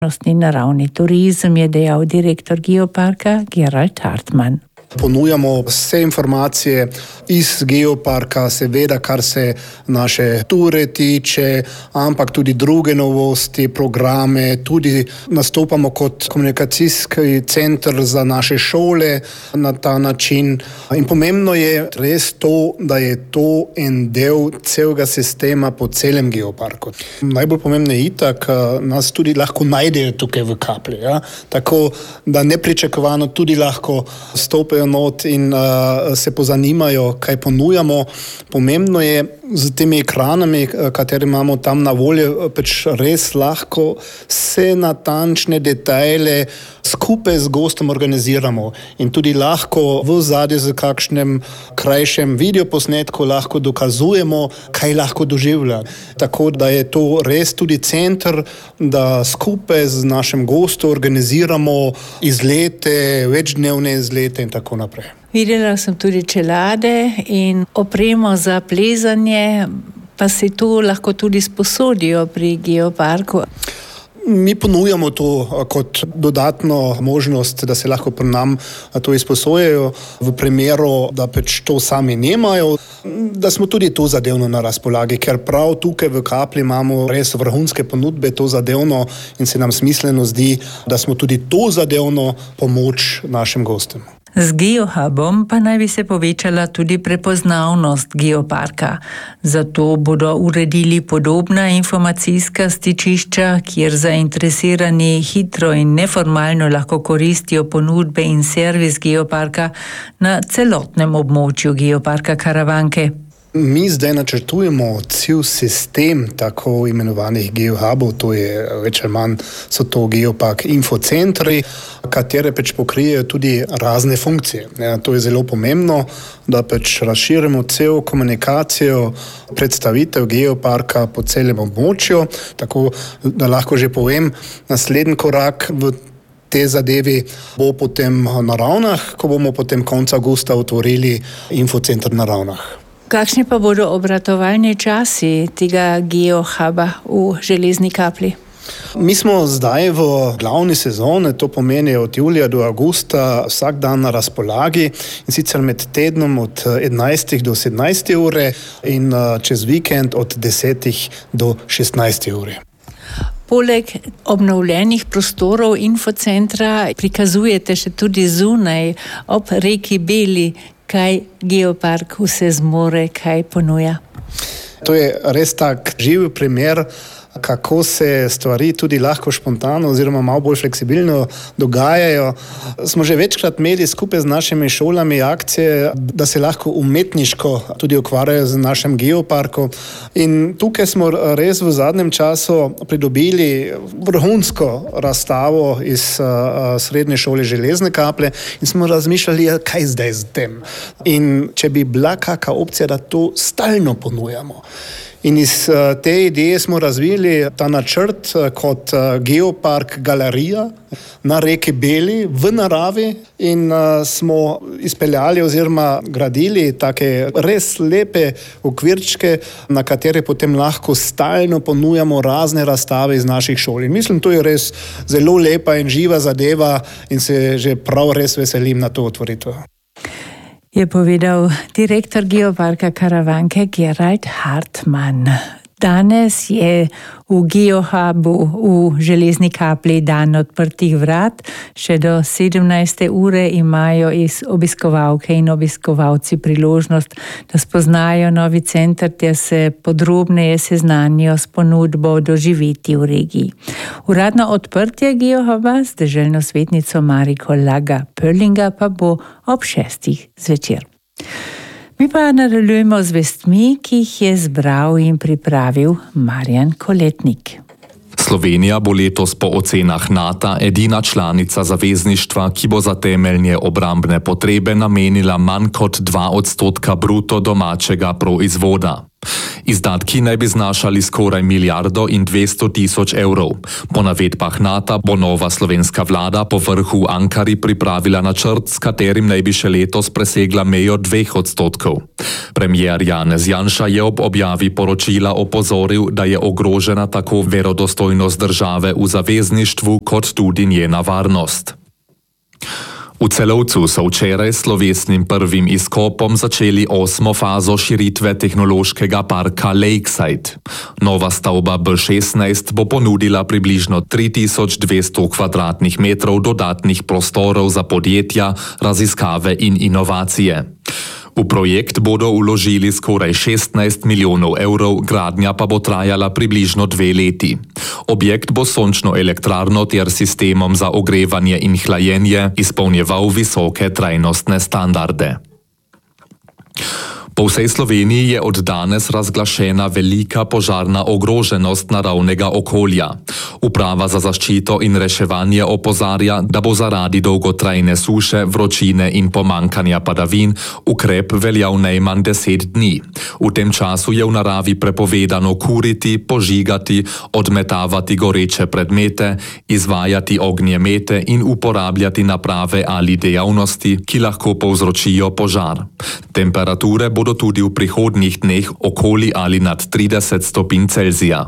naravni turizem, je dejal direktor Geoparka Gerald Hartmann. Ponujamo vse informacije iz geoparka, seveda kar se naše ture tiče, ampak tudi druge novosti, programe, tudi nastopamo kot komunikacijski center za naše šole na ta način. In pomembno je res to, da je to en del celega sistema po celem geoparku. Najbolj pomembno je itak, nas tudi lahko najdejo tukaj v Kapli, ja? Tako da nepričakovano tudi lahko stopijo not in se pozanimajo, kaj ponujamo. Pomembno je z temi ekranami, kateri imamo tam na voljo, pač res lahko vse natančne detajle skupaj z gostom organiziramo in tudi lahko v ozadju z kakšnem krajšem videoposnetku lahko dokazujemo, kaj lahko doživlja. Tako da je to res tudi center, da skupaj z našim gostom organiziramo izlete, večdnevne izlete in tako naprej. Videla sem tudi čelade in opremo za plezanje, pa se to lahko tudi sposodijo pri geoparku. Mi ponujamo to kot dodatno možnost, da se lahko pri nam to izposojajo v primeru, da pač to sami nemajo, da smo tudi to zadevno na razpolagi, ker prav tukaj v Kapli imamo res vrhunske ponudbe to zadevno in se nam smiselno zdi, da smo tudi to zadevno pomoč našim gostom. Z GeoHubom pa naj bi se povečala tudi prepoznavnost geoparka. Zato bodo uredili podobna informacijska stičišča, kjer zainteresirani hitro in neformalno lahko koristijo ponudbe in servis geoparka na celotnem območju geoparka Karavanke. Mi zdaj načrtujemo cel sistem tako imenovanih GeoHubov, to je več ali manj so to geopark infocentri, katere pač pokrijejo tudi razne funkcije. To je zelo pomembno, da pač razširimo cel komunikacijo, predstavitev geoparka po celem območju, tako da lahko že povem, naslednji korak v te zadevi bo potem na Ravnah, ko bomo potem konca avgusta otvorili infocenter na Ravnah. Kakšni pa bodo obratovalni časi tega GeoHuba v Železni Kapli? Mi smo zdaj v glavni sezoni, to pomeni od julija do avgusta, vsak dan na razpolagi in sicer med tednom od 11 do 17 ure in čez vikend od 10 do 16 ure. Poleg obnovljenih prostorov infocentra prikazujete še tudi zunaj ob reki Beli, kaj geopark vse zmore, kaj ponuja. To je res tak živ primer, kako se stvari tudi lahko spontano oziroma malo bolj fleksibilno dogajajo. Smo že večkrat imeli skupaj z našimi šolami akcije, da se lahko umetniško tudi ukvarjajo z našim geoparkom. In tukaj smo res v zadnjem času pridobili vrhunsko razstavo iz srednje šole Železne Kaple in smo razmišljali, kaj zdaj z tem. In če bi bila kakšna opcija, da to stalno ponujamo. In iz te ideje smo razvili ta načrt kot geopark galerija na reki Beli v naravi in smo izpeljali oziroma gradili take res lepe okvirčke, na katere potem lahko stalno ponujamo razne razstave iz naših šol. In mislim, to je res zelo lepa in živa zadeva in se že prav res veselim na to otvoritev. Je povedal direktor geoparka Karavanke Gerald Hartmann. Danes je v GeoHubu v Železni Kapli dan odprtih vrat. Še do 17. ure imajo obiskovalke in obiskovalci priložnost, da spoznajo novi center, ter se podrobneje seznanijo s ponudbo doživeti v regiji. Uradno odprtje GeoHuba z deželno svetnico Mariko Laga-Pöllinga pa bo ob 6. zvečer. Mi pa nadaljujemo z vestmi, ki jih je zbral in pripravil Marjan Koletnik. Slovenija bo letos po ocenah NATO edina članica zavezništva, ki bo za temeljne obrambne potrebe namenila manj kot 2% bruto domačega proizvoda. Izdatki naj bi znašali skoraj 1,2 evrov. Po navedbah NATO bo nova slovenska vlada po vrhu v Ankari pripravila načrt, s katerim naj bi še letos presegla mejo 2%. Premier Janez Janša je ob objavi poročila opozoril, da je ogrožena tako verodostojnost države v zavezništvu kot tudi njena varnost. V Celovcu so včeraj s slovesnim prvim izkopom začeli 8. fazo širitve tehnološkega parka Lakeside. Nova stavba B16 bo ponudila približno 3200 kvadratnih metrov dodatnih prostorov za podjetja, raziskave in inovacije. V projekt bodo vložili skoraj 16 milijonov evrov, gradnja pa bo trajala približno 2 leti. Objekt bo sončno elektrarno ter sistemom za ogrevanje in hlajenje izpolnjeval visoke trajnostne standarde. Po vsej Sloveniji je od danes razglašena velika požarna ogroženost naravnega okolja. Uprava za zaščito in reševanje opozarja, da bo zaradi dolgotrajne suše, vročine in pomankanja padavin ukrep veljal najmanj 10 dni. V tem času je v naravi prepovedano kuriti, požigati, odmetavati goreče predmete, izvajati ognjemete in uporabljati naprave ali dejavnosti, ki lahko povzročijo požar. Temperature bodo tudi v prihodnjih dneh okoli ali nad 30 stopinj Celzija.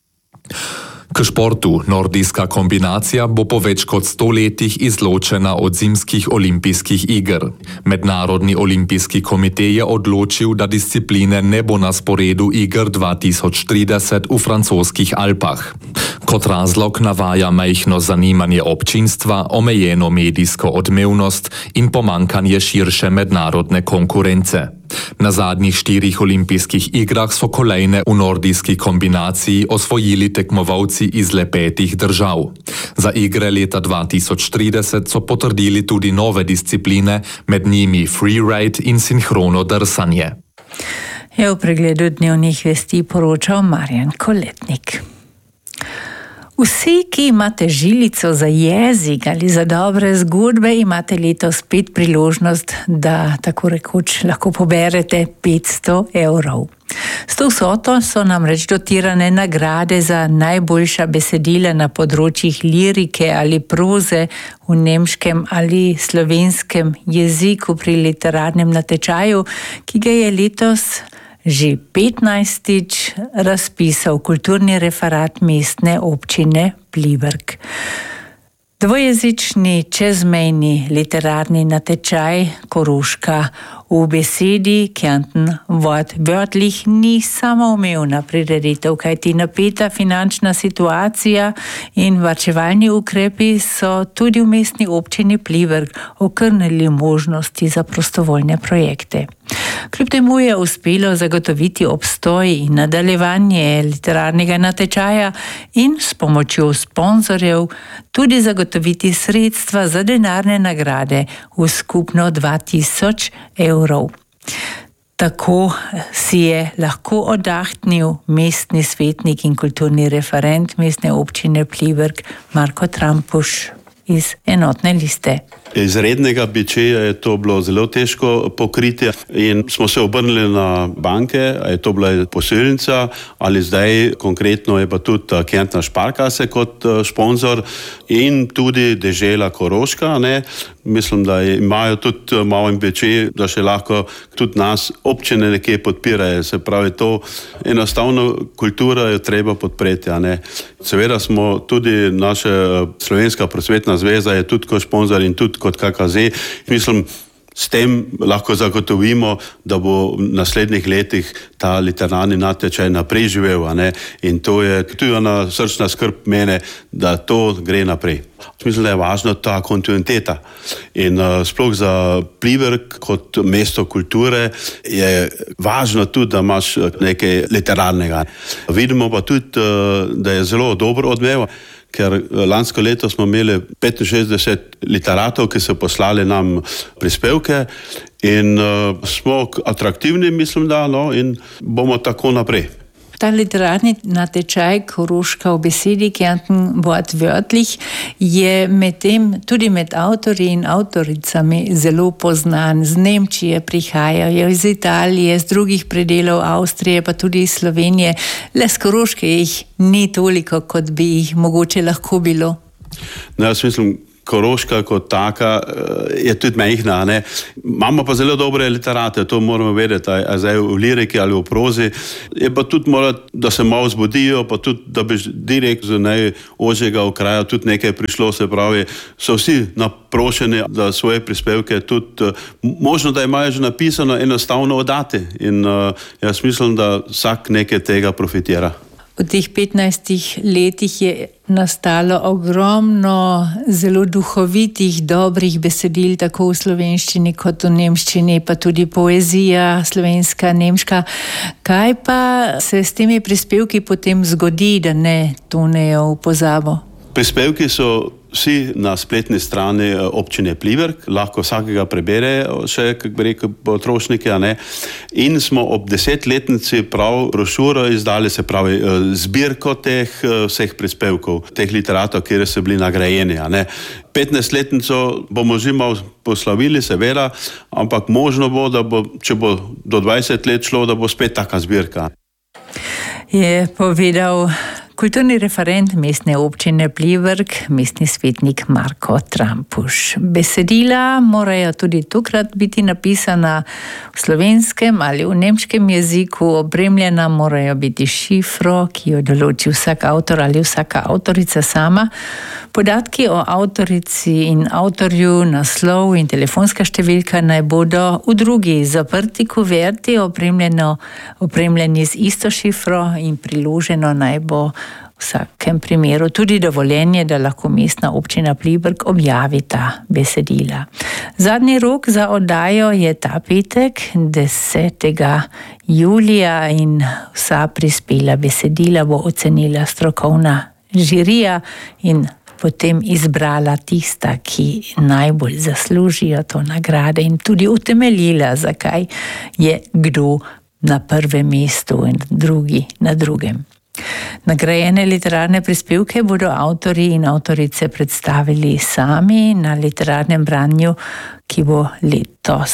K športu nordijska kombinacija bo po več kot 100 letih izločena od zimskih olimpijskih iger. Mednarodni olimpijski komite je odločil, da discipline ne bo na sporedu iger 2030 v francoskih Alpah. Kot razlog navaja majhno zanimanje občinstva, omejeno medijsko odmevnost in pomankanje širše mednarodne konkurence. Na zadnjih 4 olimpijskih igrah so kolajne v nordijski kombinaciji osvojili tekmovalci iz le 5 držav. Za igre leta 2030 so potrdili tudi nove discipline, med njimi freeride in sinhrono drsanje. Je v pregledu dnevnih vesti poročal Marjan Koletnik. Vsi, ki imate žilico za jezik ali za dobre zgodbe, imate letos spet priložnost, da tako rekoč lahko poberete 500 evrov. S to vsoto so namreč dotirane nagrade za najboljša besedila na področjih lirike ali proze v nemškem ali slovenskem jeziku pri literarnem natečaju, ki ga je letos že 15. razpisal kulturni referat mestne občine Pliberk. Dvojezični čezmejni literarni natečaj Koroška v besedi Kärnten Wort wörtlich ni samoumevna prireditev, kajti napeta finančna situacija in varčevalni ukrepi so tudi v mestni občini Pliberk okrnili možnosti za prostovoljne projekte. Kljub temu je uspelo zagotoviti obstoj in nadaljevanje literarnega natečaja in s pomočjo sponzorjev tudi zagotoviti sredstva za denarne nagrade v skupno 2000 evrov. Tako si je lahko oddahnil mestni svetnik in kulturni referent mestne občine Pliberk Marko Trampuš iz Enotne liste. Iz rednega bičeja je to bilo zelo težko pokriti in smo se obrnili na banke, je to bila posojilnica ali zdaj konkretno je pa tudi Kärntner Sparkasse kot sponzor in tudi dežela Koroška. Mislim, da imajo tudi malo in biče, da še lahko tudi nas občine nekje podpirajo. Se pravi, to enostavno kulturo je treba podpreti. Seveda smo tudi naša Slovenska prosvetna zveza je tudi kot sponzor in tudi kot KKZ. Mislim, s tem lahko zagotovimo, da bo v naslednjih letih ta literarni natečaj naprej živel. In to je tudi ena srčna skrb mene, da to gre naprej. Mislim, da je važna ta kontinuiteta. In sploh za Pliberk kot mesto kulture je važno tudi, da imaš nekaj literarnega. Vidimo pa tudi, da je zelo dobro odmev. Ker lansko leto smo imeli 65 literatov, ki so poslali nam prispevke in smo atraktivni, mislim, da, in bomo tako naprej. Ta literarni natečaj Koroška v besedi, Kärnten wortwörtlich, je medtem tudi med avtorji in avtoricami zelo poznan. Z Nemčije prihajajo, iz Italije, z drugih predelov Avstrije, pa tudi iz Slovenije. Le s Koroške jih ni toliko, kot bi jih mogoče lahko bilo. No, jaz mislim, Koroška kot taka je tudi majhna, ne. Imamo pa zelo dobre literate, to moramo vedeti, a zdaj v liriki ali v prozi. Je pa tudi mora, da se malo zbudijo, pa tudi, da bi direkt z najožjega okraja tudi nekaj prišlo, se pravi, so vsi naprošeni, da svoje prispevke tudi, možno, da imajo že napisano, enostavno oddati. In jaz mislim, da vsak nekaj tega profitira. V teh 15 letih je nastalo ogromno zelo duhovitih, dobrih besedil, tako v slovenščini kot v nemščini, pa tudi poezija slovenska, nemška. Kaj pa se s temi prispevki potem zgodi, da ne tonejo v pozabo? Prispevki so vsi na spletni strani občine Pliberk, lahko vsakega prebere, še, kako bi rekel, potrošniki, a ne. In smo ob 10-letnici prav brošuro izdali, se pravi, zbirko teh vseh prispevkov, teh literatov, kjer so bili nagrajeni, a ne. 15-letnico bomo že malo poslavili, seveda, ampak možno bo, da bo, če bo do 20 let šlo, da bo spet taka zbirka. Je povedal kulturni referent mestne občine Pliberk, mestni svetnik Marko Trampuš. Besedila morajo tudi tokrat biti napisana v slovenskem ali v nemškem jeziku, opremljena morajo biti šifro, ki jo določi vsak avtor ali vsaka avtorica sama. Podatki o avtorici in avtorju, naslov in telefonska številka naj bodo v drugi zaprti kuverti, opremljeni z isto šifro in priloženo naj bo v vsakem primeru tudi dovoljenje, da lahko mestna občina Pliberk objavi ta besedila. Zadnji rok za oddajo je ta petek, 10. julija, in vsa prispela besedila bo ocenila strokovna žirija in potem izbrala tista, ki najbolj zaslužijo to nagrade, in tudi utemeljila, zakaj je kdo na prvem mestu in drugi na drugem. Nagrajene literarne prispevke bodo avtorji in avtorice predstavili sami na literarnem branju, ki bo letos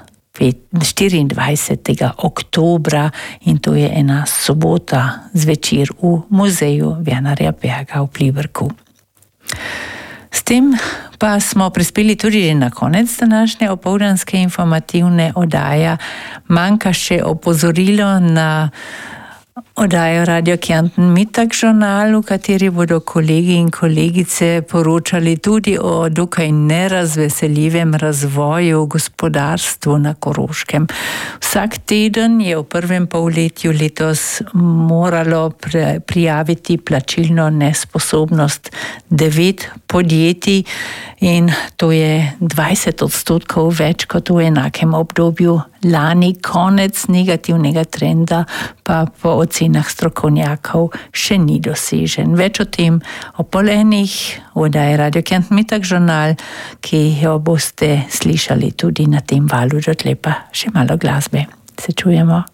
24. oktobra, in to je ena sobota zvečer v muzeju Wernera Berga v Pliberku. S tem pa smo prispeli tudi na konec današnje opoldanske informativne oddaje. Manjka še opozorilo na oddajo Radio Kärnten Mittagsjournal, v kateri bodo kolegi in kolegice poročali tudi o dokaj nerazveseljivem razvoju gospodarstva na Koroškem. Vsak teden je v prvem polletju letos moralo prijaviti plačilno nesposobnost 9 podjetij, in to je 20% več kot v enakem obdobju lani. Konec negativnega trenda pa po ocenah strokovnjakov še ni dosežen. Več o tem o 12:30 v oddaji Radio Kärnten Mittagsjournal, ki jo boste slišali tudi na tem valu. Dotlej pa še malo glasbe. Se čujemo.